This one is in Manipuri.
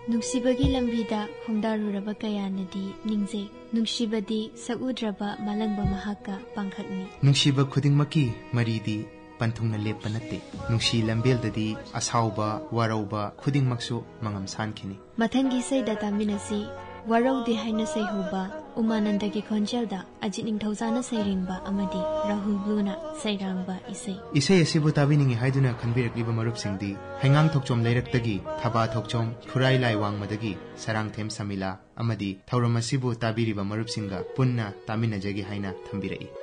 ꯅꯨꯡꯁꯤꯕꯒꯤ ꯂꯝꯕꯤꯗ ꯈꯣꯡꯗꯥꯔꯨꯔꯕ ꯀꯌꯥꯅꯗꯤ ꯅꯤꯡꯖꯩ ꯅꯨꯡꯁꯤꯕꯗꯤ ꯁꯛꯎꯗ꯭ꯔꯕ ꯃꯥꯂꯪꯕ ꯃꯍꯥꯛꯀ ꯄꯥꯡꯈꯛꯅꯤ ꯅꯨꯡꯁꯤꯕ ꯈꯨꯗꯤꯡꯃꯛꯀꯤ ꯃꯔꯤꯗꯤ ꯄꯟꯊꯨꯡꯅ ꯂꯦꯞꯄ ꯅꯠꯇꯦ ꯅꯨꯡꯁꯤ ꯂꯝꯕꯦꯜꯗꯗꯤ ꯑꯁꯥꯎꯕ ꯋꯥꯔꯧꯕ ꯈꯨꯗꯤꯡꯃꯛꯁꯨ ꯃꯉꯝ ꯁꯥꯟꯈꯤꯅꯤ ꯃꯊꯪꯒꯤ ꯏꯁꯩꯗ ꯇꯥꯃꯤꯟꯅꯁꯤ ꯋꯥꯔꯧꯗꯦ ꯍꯥꯏꯅ ꯁꯩꯍꯧꯕ ꯎꯃꯥꯅꯟꯗꯒꯤ ꯈꯣꯟꯖꯦꯜꯗ ꯑꯖꯤꯠ ꯅꯤꯡꯊꯧꯖꯥꯅ ꯁꯩꯔꯦꯡꯕ ꯑꯃꯗꯤ ꯔꯥꯍꯨꯜ ꯕ꯭ꯂꯨꯅ ꯁꯩꯔꯥꯡꯕ ꯏꯁꯩ ꯑꯁꯤꯕꯨ ꯇꯥꯕꯤꯅꯤꯡꯉꯤ ꯍꯥꯏꯗꯨꯅ ꯈꯟꯕꯤꯔꯛꯂꯤꯕ ꯃꯔꯨꯞꯁꯤꯡꯗꯤ ꯍꯩꯉꯥꯡ ꯊꯣꯛꯆꯣꯝ ꯂꯩꯔꯛꯇꯒꯤ ꯊꯕꯥ ꯊꯣꯛꯆꯣꯝ ꯈꯨꯔꯥꯏ ꯂꯥꯏ ꯋꯥꯡꯃꯗꯒꯤ ꯁꯔꯥꯡꯊꯦꯝ ꯁꯃꯤꯂꯥ ꯑꯃꯗꯤ ꯊꯧꯔꯝ ꯑꯁꯤꯕꯨ ꯇꯥꯕꯤꯔꯤꯕ ꯃꯔꯨꯞꯁꯤꯡꯒ ꯄꯨꯟꯅ ꯇꯥꯃꯤꯟꯅꯖꯒꯦ ꯍꯥꯏꯅ ꯊꯝꯕꯤꯔꯛꯏ